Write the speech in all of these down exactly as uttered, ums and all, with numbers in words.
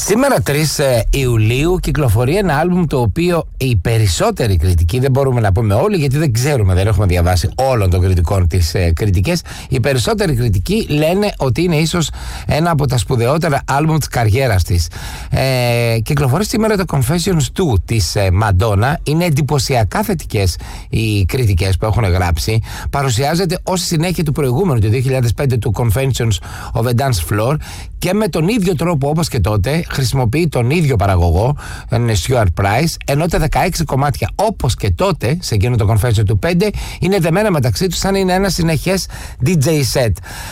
Σήμερα τρεις Ιουλίου κυκλοφορεί ένα άλμπουμ το οποίο οι περισσότεροι κριτικοί, δεν μπορούμε να πούμε όλοι γιατί δεν ξέρουμε, δεν έχουμε διαβάσει όλων των κριτικών τις ε, κριτικές, οι περισσότεροι κριτικοί λένε ότι είναι ίσως ένα από τα σπουδαιότερα άλμπουμ της καριέρας της. Ε, κυκλοφορεί σήμερα το Confessions two της ε, Madonna. Είναι εντυπωσιακά θετικές οι κριτικές που έχουν γράψει. Παρουσιάζεται ως συνέχεια του προηγούμενου του δύο χιλιάδες πέντε του Confessions of a Dance Floor και με τον ίδιο τρόπο όπως και τότε χρησιμοποιεί τον ίδιο παραγωγό, τον Stuart Price, ενώ τα δεκαέξι κομμάτια όπως και τότε σε εκείνο το Confession του πέντε είναι δεμένα μεταξύ τους σαν είναι ένα συνεχές ντι τζέι set.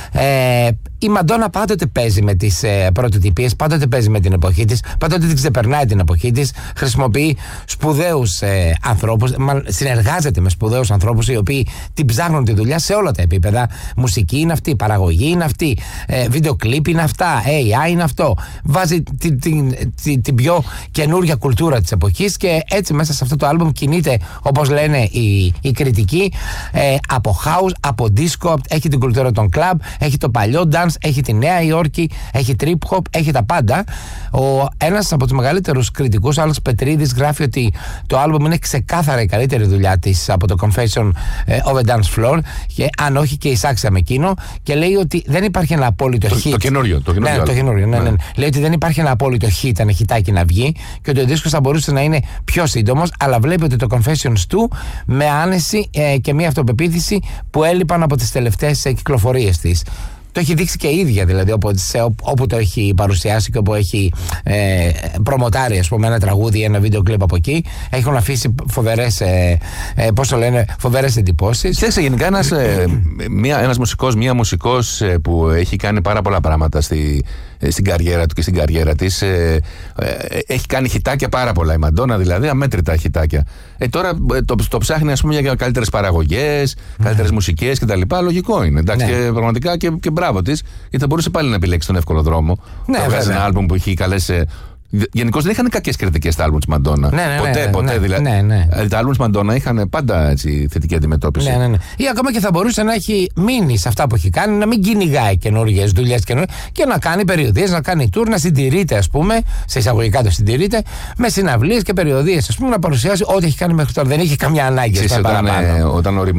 Ε, η Madonna πάντοτε παίζει με τις ε, πρωτοτυπίες, πάντοτε παίζει με την εποχή της, πάντοτε την ξεπερνάει την εποχή της, χρησιμοποιεί σπουδαίους ε, ανθρώπους, συνεργάζεται με σπουδαίους ανθρώπους οι οποίοι την ψάχνουν τη δουλειά σε όλα τα επίπεδα. Μουσική είναι αυτή, παραγωγή είναι αυτή, ε, βίντεο κλιπ είναι αυτά, έι άι είναι αυτό. Βάζει την, την, την, την πιο καινούρια κουλτούρα της εποχής και έτσι μέσα σε αυτό το άλμπουμ κινείται, όπως λένε οι, οι κριτικοί, ε, από house, από disco, έχει την κουλτούρα των club, έχει το παλιό dance, έχει τη Νέα Υόρκη, έχει trip hop, έχει τα πάντα. Ο, ένας από τους μεγαλύτερους κριτικούς, Άλεξ Πετρίδης, γράφει ότι το άλμπουμ είναι ξεκάθαρα η καλύτερη δουλειά της από το Confession of a Dance Floor, και αν όχι και εισάξια με εκείνο, και λέει ότι δεν υπάρχει ένα απόλυτο το, hit. Το καινούριο. Το καινούριο, ναι, το καινούριο ναι, ναι. Ναι. Λέει ότι δεν υπάρχει ένα απόλυτο hit, ένα χιτάκι να βγει και ότι ο δίσκος θα μπορούσε να είναι πιο σύντομος, αλλά βλέπει ότι το Confessions two με άνεση ε, και μια αυτοπεποίθηση που έλειπαν από τις τελευταίες ε, κυκλοφορίες της. Το έχει δείξει και η ίδια, δηλαδή, όπου, σε, όπου το έχει παρουσιάσει και όπου έχει ε, προμοτάρει, ας πούμε, ένα τραγούδι, ένα βίντεο κλιπ από εκεί. Έχουν αφήσει φοβερές, ε, ε, πώς το λένε, φοβερές εντυπώσεις. Ξέρετε, γενικά ένας, ε, μία, ένας μουσικός, μία μουσικός ε, που έχει κάνει πάρα πολλά πράγματα στη, ε, στην καριέρα του και στην καριέρα της. Ε, ε, έχει κάνει χιτάκια πάρα πολλά. Η Μαντόνα, δηλαδή, αμέτρητα χιτάκια. Ε, τώρα ε, το, το ψάχνει, ας πούμε, για καλύτερες παραγωγές, καλύτερες mm. μουσικές κτλ. Λογικό είναι. Εντάξει, ναι. Και πραγματικά και, και μπράβο της, γιατί θα μπορούσε πάλι να επιλέξει τον εύκολο δρόμο. Ναι, θα βγάζει ένα άλμπουμ που έχει καλές. Γενικώς δεν είχαν κακές κριτικές τα άλμπουμ της Μαντόνα. Ναι, ναι, ποτέ, ναι, ποτέ ναι, δηλαδή. Ναι, ναι. Τα άλμπουμ της Μαντόνα είχαν πάντα έτσι, θετική αντιμετώπιση. Ναι, ναι, ναι. Ή ακόμα και θα μπορούσε να έχει μείνει σε αυτά που έχει κάνει, να μην κυνηγάει καινούργιες δουλειές και να κάνει περιοδίες, να κάνει tour, να συντηρείται, ας πούμε, σε εισαγωγικά το συντηρείται, με συναυλίες και περιοδίες, ας πούμε, να παρουσιάσει ό,τι έχει κάνει μέχρι τώρα. Δεν έχει καμιά ανάγκη. Όταν, ε, όταν ο